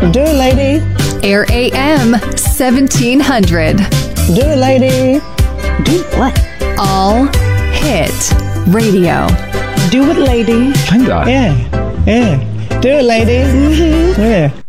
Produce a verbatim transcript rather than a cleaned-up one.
Do it, lady. Air A M seventeen hundred. Do it, lady. Do what? All Hit Radio. Do it, lady. Thank God. Yeah, yeah. Do it, lady. Mm-hmm. Yeah.